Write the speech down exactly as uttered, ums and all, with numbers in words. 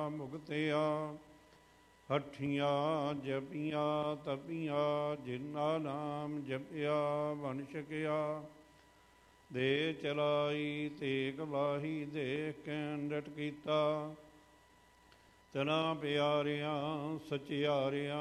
ਮੁਕਤਿਆ ਹੱਠੀਆਂ ਜਪੀਆਂ ਤਪੀਆਂ ਜਿਨ੍ਹਾਂ ਨਾਮ ਜਪਿਆ ਬਣ ਸਕਿਆ। ਦੇ ਚਲਾਈ ਤੇਗ ਵਾਹੀ ਦੇਖ ਕੈਂਡਟ ਕੀਤਾ ਤਨਾ ਪਿਆਰਿਆਂ ਸਚਿਆਰਿਆਂ